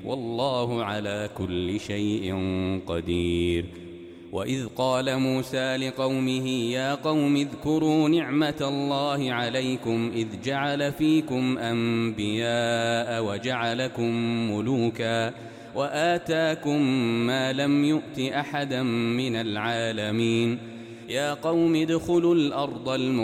والله على كل شيء قدير. وإذ قال موسى لقومه يا قوم اذكروا نعمة الله عليكم إذ جعل فيكم أنبياء وجعلكم ملوكا وآتاكم ما لم يؤت أحدا من العالمين. يا قوم ادخلوا الأرض